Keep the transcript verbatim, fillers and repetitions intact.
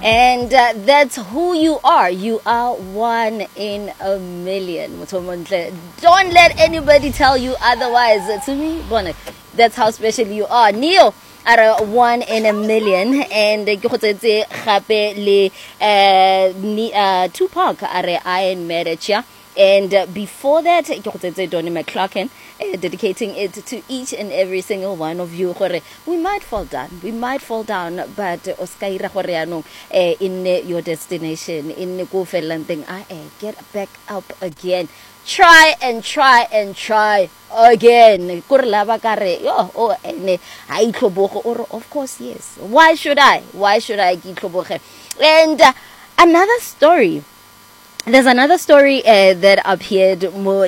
And uh, that's who you are. You are one in a million. Don't let anybody tell you otherwise. To me, that's how special you are. Neo are one in a million. And uh, Tupac are Iron Marriage. And uh, before that, Donnie McClurkin, uh, dedicating it to each and every single one of you. We might fall down, we might fall down, but in your destination, in the get back up again. Try and try and try again. Of course, yes. Why should I? Why should I? And uh, another story. There's another story uh, that appeared more